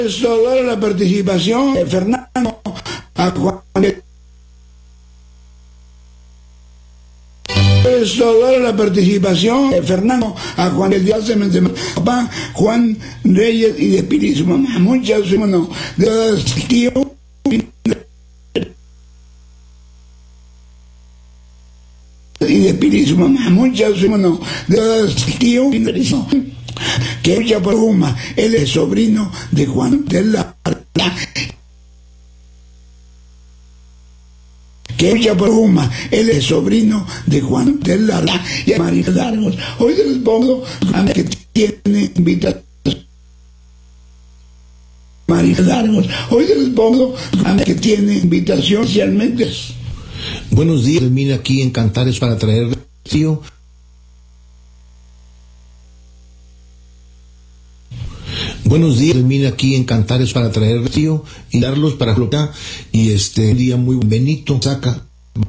Solo la participación de Fernando a Juan. Solo la participación de Fernando a Juan del Dios de papá Juan Reyes y de Espíritu mamá. Muchas bueno, de los tíos y de Espíritu mamá. Muchas bueno, de los tíos que ella por Guma, él es sobrino de Juan de la que ella por Guma, él es sobrino de Juan de la y María Largos. Hoy les pongo a que tiene invitación. María Largos. Hoy les pongo a que tiene invitación especialmente. Buenos días, termina aquí en Cantares para traer tío. Buenos días, termina aquí en Cantares para traer tío y darlos para flotar y un día muy bonito saca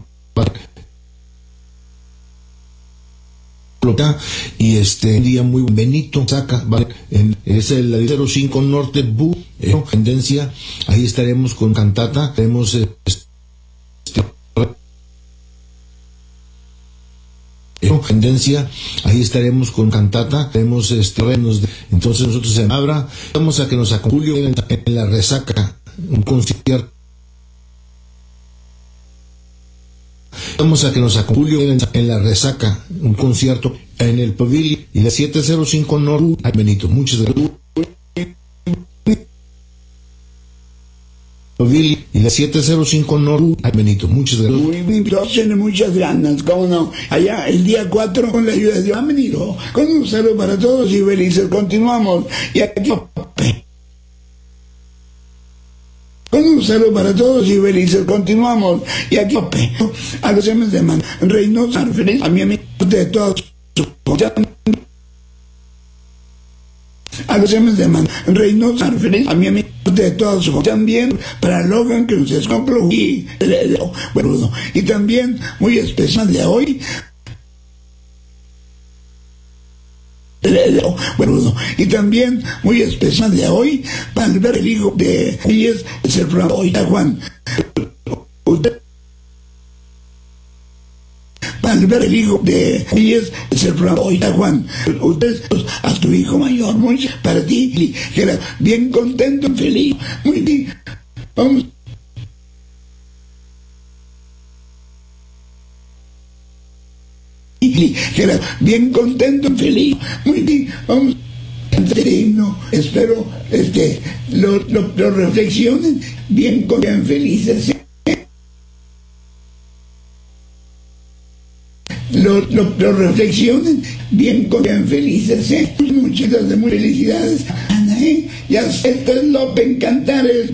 flota y un día muy bonito saca vale, es el 05 Norte Bu tendencia, ahí estaremos con cantata, tenemos tendencia, ahí estaremos con cantata, tenemos entonces nosotros en Abra, vamos a que nos acompañe en la resaca, un concierto. Vamos a que nos acompañe en la resaca, un concierto en el Pavilion y la 705 Norte. Ay, Benito, muchas gracias. Y la 705 Norte. Ay, Benito, muchas gracias. Tiene muchas ganas, cómo no. Allá el día 4 con la ayuda de Dios han venido. Con un saludo para todos y felices. Continuamos. Y aquí con un saludo para todos y felices. Continuamos. Y aquí a los temas de Reynoso, a mi amigo de todos. A los temas de Reynoso, a mi amigo de todos también para Logan que nos escomplo y bueno, y también muy especial de hoy bueno, y también muy especial de hoy para ver el hijo de ellos es el programa hoy a Juan usted para ver el hijo de ellos es el programa hoy a Juan ustedes a tu hijo mayor muy para ti que era bien contento feliz muy bien vamos que era bien contento feliz muy bien vamos no, espero lo reflexionen bien felices lo reflexionen bien felices muchas de muy felicidades Ana, ya esto es López Cantares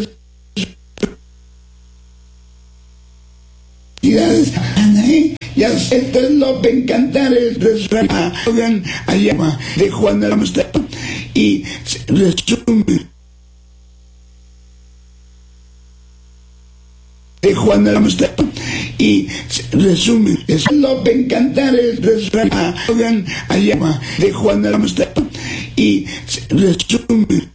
felicidades Ana, ya esto es López Cantares allá de Juan de la Mostera y resumen de Juan de la Mostera y resumen es López Cantares allá de Juan de la Mostera y resumen